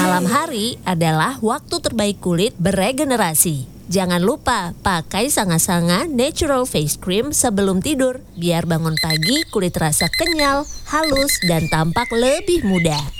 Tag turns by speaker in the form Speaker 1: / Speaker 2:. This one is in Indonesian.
Speaker 1: Malam hari adalah waktu terbaik kulit beregenerasi. Jangan lupa pakai Sanga-Sanga Natural Face Cream sebelum tidur biar bangun pagi kulit terasa kenyal, halus, dan tampak lebih muda.